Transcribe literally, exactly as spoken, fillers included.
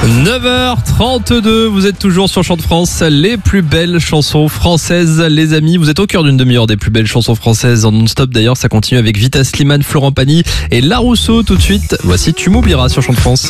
neuf heures trente-deux, vous êtes toujours sur Chant de France, les plus belles chansons françaises, les amis. Vous êtes au cœur d'une demi-heure des plus belles chansons françaises en non-stop. D'ailleurs, ça continue avec Vita Slimane, Florent Pagny et La Rousseau tout de suite. Voici Tu m'oublieras sur Chant de France.